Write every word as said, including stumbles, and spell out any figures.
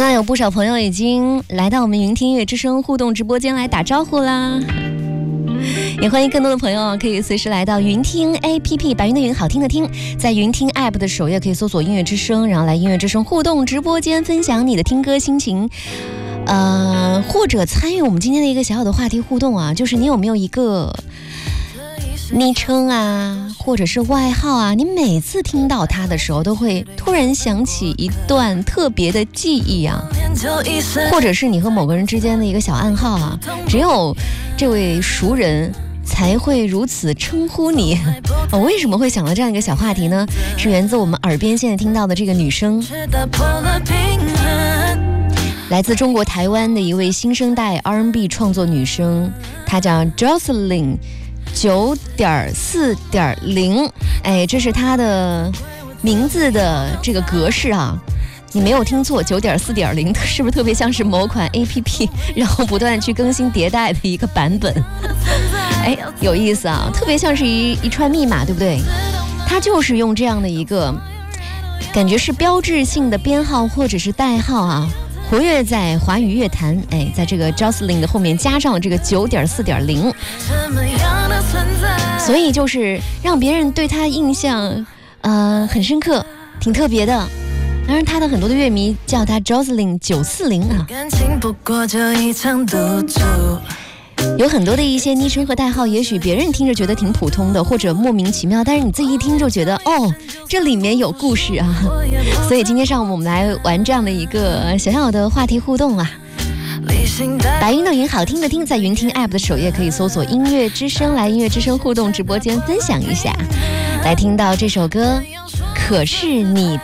看到有不少朋友已经来到我们云听音乐之声互动直播间来打招呼啦，也欢迎更多的朋友可以随时来到云听 A P P， 白云的云，好听的听，在云听 App 的首页可以搜索音乐之声，然后来音乐之声互动直播间分享你的听歌心情，呃，或者参与我们今天的一个小小的话题互动啊，就是你有没有一个昵称啊，或者是外号啊，你每次听到它的时候都会突然想起一段特别的记忆啊，或者是你和某个人之间的一个小暗号啊，只有这位熟人才会如此称呼你。我、哦、为什么会想到这样一个小话题呢？是源自我们耳边现在听到的这个女生，来自中国台湾的一位新生代 R and B 创作女生，她叫 Jocelyn九点四点零，哎，这是她的名字的这个格式啊，你没有听错，九点四点零，是不是特别像是某款 A P P 然后不断去更新迭代的一个版本？哎，有意思啊，特别像是一一串密码，对不对？它就是用这样的一个感觉是标志性的编号或者是代号啊，活跃在华语乐坛，哎，在这个 Jocelyn 的后面加上了这个九点四点零，所以就是让别人对他印象呃很深刻，挺特别的。当然他的很多的乐迷叫他 Jocelyn 九四零啊，有很多的一些昵称和代号，也许别人听着觉得挺普通的或者莫名其妙，但是你自己一听就觉得哦，这里面有故事啊。所以今天上午我们来玩这样的一个小小的话题互动啊。白云的云，好听的听，在云听 App 的首页可以搜索音乐之声，来音乐之声互动直播间分享一下，来听到这首歌，可是你